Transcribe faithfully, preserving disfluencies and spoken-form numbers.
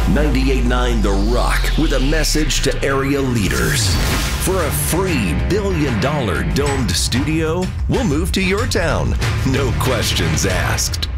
ninety-eight point nine The Rock with a message to area leaders. For a free billion dollar domed studio, we'll move to your town. No questions asked.